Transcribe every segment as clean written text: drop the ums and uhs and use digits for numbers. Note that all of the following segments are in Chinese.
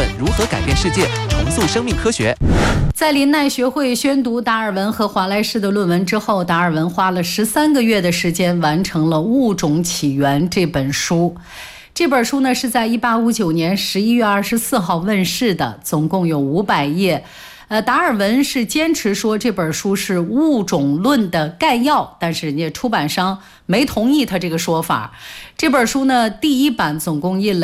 论如何改变世界，重塑生命科学。 在林奈学会宣读达尔文和华莱士的论文之后，达尔文花了13个月的时间完成了《物种起源》这本书。这本书呢是在1859年11月24号问世的，总共有500页。达尔文是坚持说这本书是物种论的概要，但是人家出版商没同意他这个说法。这本书呢，第1版总共印了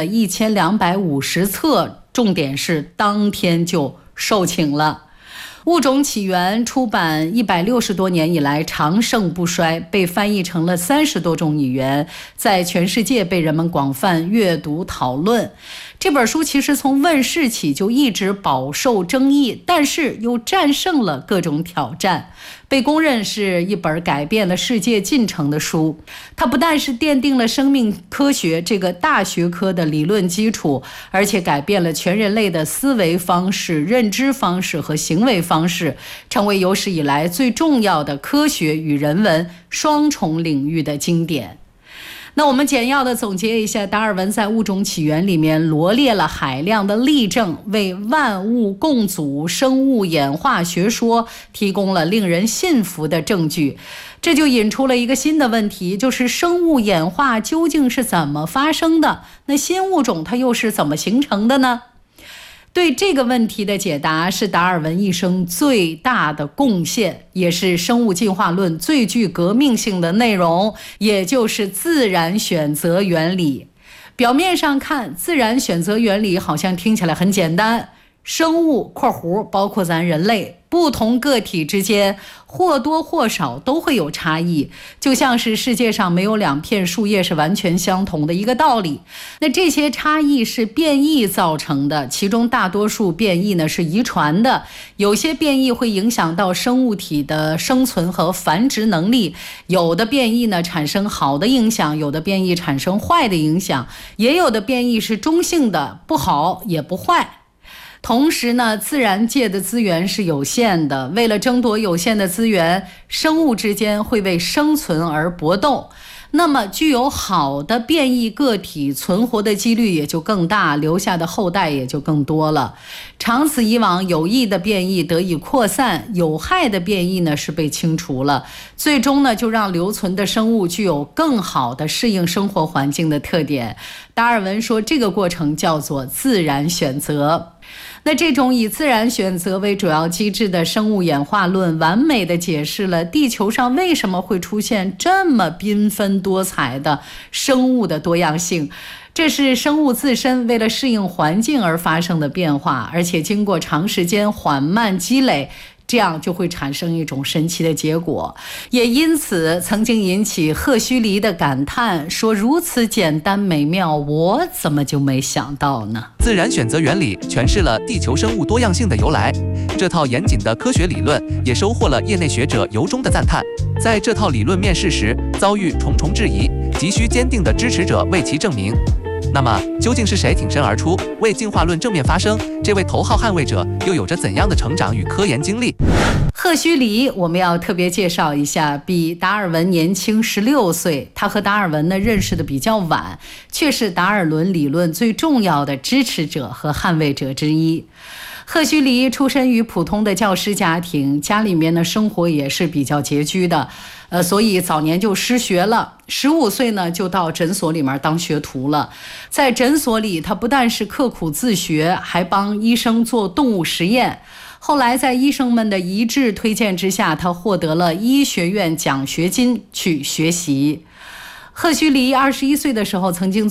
1250册，重点是当天就售罄了。物种起源出版160多年以来长盛不衰，被翻译成了30多种语言，在全世界被人们广泛阅读讨论。这本书其实从问世起就一直饱受争议，但是又战胜了各种挑战，被公认是一本改变了世界进程的书。它不但是奠定了生命科学这个大学科的理论基础，而且改变了全人类的思维方式、认知方式和行为方式，成为有史以来最重要的科学与人文双重领域的经典。那我们简要的总结一下，达尔文在《物种起源》里面罗列了海量的例证，为万物共祖、生物演化学说提供了令人信服的证据。这就引出了一个新的问题，就是生物演化究竟是怎么发生的？那新物种它又是怎么形成的呢？对这个问题的解答是达尔文一生最大的贡献，也是生物进化论最具革命性的内容，也就是自然选择原理。表面上看，自然选择原理好像听起来很简单，生物（括弧包括咱人类）不同个体之间或多或少都会有差异，就像是世界上没有2片树叶是完全相同的一个道理。那这些差异是变异造成的，其中大多数变异呢是遗传的，有些变异会影响到生物体的生存和繁殖能力，有的变异呢产生好的影响，有的变异产生坏的影响，也有的变异是中性的，不好也不坏。同时呢，自然界的资源是有限的，为了争夺有限的资源，生物之间会为生存而搏斗。那么具有好的变异个体存活的几率也就更大，留下的后代也就更多了。长此以往，有益的变异得以扩散，有害的变异呢是被清除了，最终呢就让留存的生物具有更好的适应生活环境的特点。达尔文说这个过程叫做自然选择。那这种以自然选择为主要机制的生物演化论，完美地解释了地球上为什么会出现这么缤纷多彩的生物的多样性。这是生物自身为了适应环境而发生的变化，而且经过长时间缓慢积累，这样就会产生一种神奇的结果。也因此曾经引起赫胥黎的感叹，说如此简单美妙，我怎么就没想到呢？ 自然选择原理诠释了地球生物多样性的由来，这套严谨的科学理论也收获了业内学者由衷的赞叹。在这套理论面世时遭遇重重质疑，急需坚定的支持者为其证明。那么究竟是谁挺身而出为进化论正面发声？这位头号捍卫者又有着怎样的成长与科研经历？ 赫胥黎我们要特别介绍一下，比达尔文年轻16岁，他和达尔文呢认识的比较晚，却是达尔文理论最重要的支持者和捍卫者之一。赫胥黎出身于普通的教师家庭，家里面呢生活也是比较拮据的，所以早年就失学了。15岁呢就到诊所里面当学徒了。在诊所里，他不但是刻苦自学，还帮医生做动物实验。后来在医生们的一致推荐之下，他获得了医学院奖学金去学习。赫胥黎21岁的时候曾经